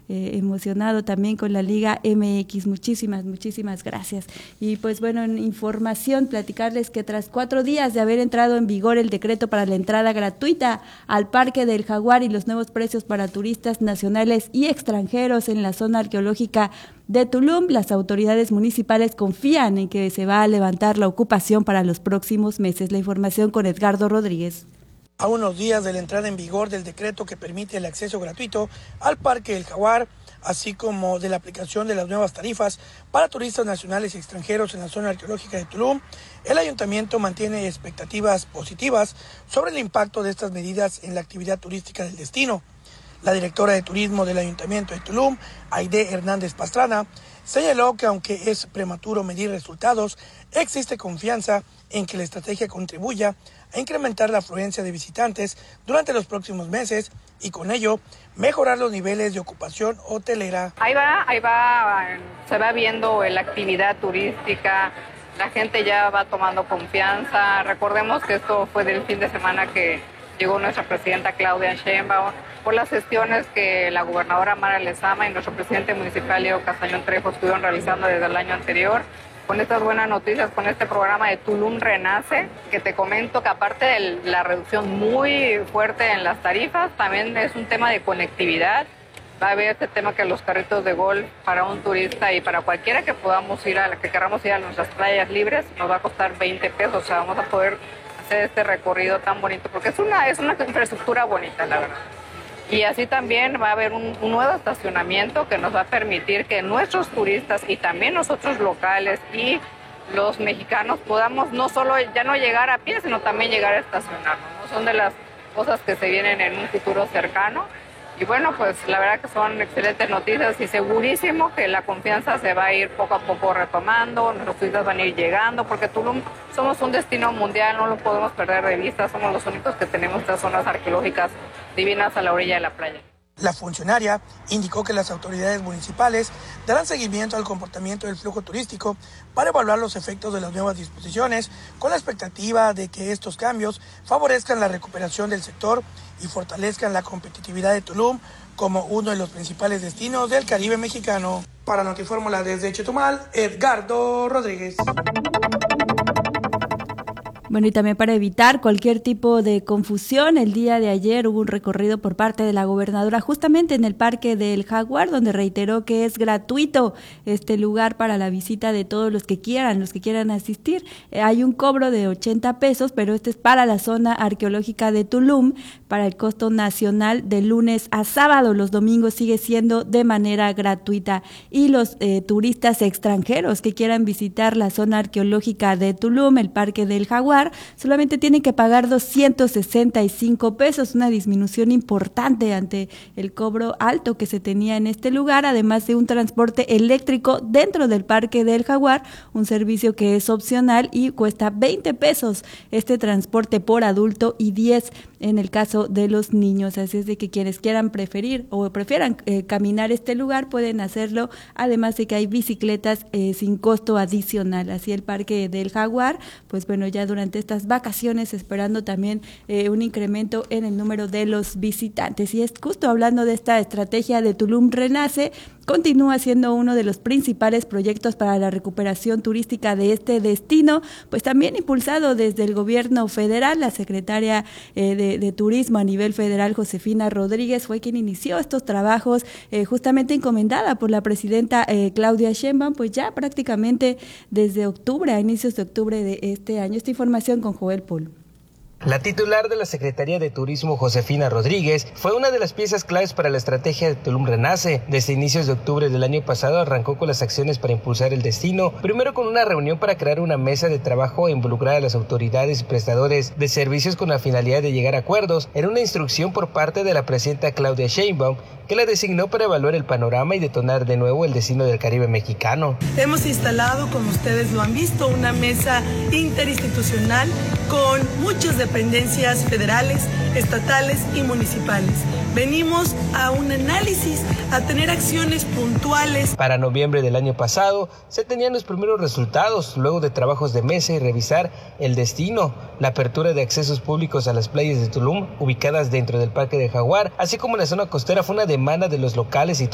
emocionado también con la Liga MX. Muchísimas gracias. Y pues bueno, en información, platicarles que tras 4 días de haber entrado en vigor el decreto para la entrada gratuita al Parque del Jaguar y los nuevos precios para turistas nacionales y extranjeros en la zona arqueológica de Tulum, las autoridades municipales confían en que se va a levantar la ocupación para los próximos meses. La información con Edgardo Rodríguez. A unos días de la entrada en vigor del decreto que permite el acceso gratuito al Parque del Jaguar, así como de la aplicación de las nuevas tarifas para turistas nacionales y extranjeros en la zona arqueológica de Tulum, el ayuntamiento mantiene expectativas positivas sobre el impacto de estas medidas en la actividad turística del destino. La directora de turismo del Ayuntamiento de Tulum, Aide Hernández Pastrana, señaló que aunque es prematuro medir resultados, existe confianza en que la estrategia contribuya a incrementar la afluencia de visitantes durante los próximos meses y con ello mejorar los niveles de ocupación hotelera. Ahí va, se va viendo la actividad turística, la gente ya va tomando confianza. Recordemos que esto fue del fin de semana que llegó nuestra presidenta Claudia Sheinbaum, por las gestiones que la gobernadora Mara Lezama y nuestro presidente municipal Leo Castañón Trejo estuvieron realizando desde el año anterior. Con estas buenas noticias, con este programa de Tulum Renace, que te comento que aparte de la reducción muy fuerte en las tarifas, también es un tema de conectividad. Va a haber este tema que los carritos de golf para un turista y para cualquiera que podamos ir que queramos ir a nuestras playas libres, nos va a costar 20 pesos. O sea, vamos a poder hacer este recorrido tan bonito, porque es una infraestructura bonita, la verdad. Y así también va a haber un nuevo estacionamiento que nos va a permitir que nuestros turistas y también nosotros locales y los mexicanos podamos no solo ya no llegar a pie, sino también llegar a estacionarnos, ¿no? Son de las cosas que se vienen en un futuro cercano. Y bueno, pues la verdad que son excelentes noticias y segurísimo que la confianza se va a ir poco a poco retomando, nuestros turistas van a ir llegando, porque Tulum somos un destino mundial, no lo podemos perder de vista, somos los únicos que tenemos estas zonas arqueológicas divinas a la orilla de la playa. La funcionaria indicó que las autoridades municipales darán seguimiento al comportamiento del flujo turístico para evaluar los efectos de las nuevas disposiciones, con la expectativa de que estos cambios favorezcan la recuperación del sector y fortalezcan la competitividad de Tulum como uno de los principales destinos del Caribe mexicano. Para Notifórmula desde Chetumal, Edgardo Rodríguez. Bueno, y también para evitar cualquier tipo de confusión, el día de ayer hubo un recorrido por parte de la gobernadora justamente en el Parque del Jaguar, donde reiteró que es gratuito este lugar para la visita de todos los que quieran asistir. Hay un cobro de 80 pesos, pero este es para la zona arqueológica de Tulum, para el costo nacional de lunes a sábado. Los domingos sigue siendo de manera gratuita. Y los turistas extranjeros que quieran visitar la zona arqueológica de Tulum, el Parque del Jaguar, solamente tienen que pagar 265 pesos, una disminución importante ante el cobro alto que se tenía en este lugar, además de un transporte eléctrico dentro del Parque del Jaguar, un servicio que es opcional y cuesta 20 pesos este transporte por adulto y 10 en el caso de los niños. Así es de que quienes quieran prefieran caminar este lugar pueden hacerlo, además de que hay bicicletas sin costo adicional. Así el Parque del Jaguar, pues bueno, ya durante estas vacaciones esperando también un incremento en el número de los visitantes. Y es justo hablando de esta estrategia de Tulum Renace, continúa siendo uno de los principales proyectos para la recuperación turística de este destino, pues también impulsado desde el gobierno federal. La secretaria de Turismo a nivel federal, Josefina Rodríguez, fue quien inició estos trabajos, justamente encomendada por la presidenta Claudia Sheinbaum, pues ya prácticamente desde octubre, a inicios de octubre de este año. Esta información con Joel Polo. La titular de la Secretaría de Turismo, Josefina Rodríguez, fue una de las piezas claves para la estrategia de Tulum Renace. Desde inicios de octubre del año pasado arrancó con las acciones para impulsar el destino, primero con una reunión para crear una mesa de trabajo e involucrar a las autoridades y prestadores de servicios con la finalidad de llegar a acuerdos, en una instrucción por parte de la presidenta Claudia Sheinbaum, que la designó para evaluar el panorama y detonar de nuevo el destino del Caribe mexicano. Hemos instalado, como ustedes lo han visto, una mesa interinstitucional con muchas dependencias federales, estatales y municipales. Venimos a un análisis, a tener acciones puntuales. Para noviembre del año pasado se tenían los primeros resultados, luego de trabajos de mesa y revisar el destino, la apertura de accesos públicos a las playas de Tulum, ubicadas dentro del Parque de Jaguar, así como la zona costera, fue una demanda de los locales y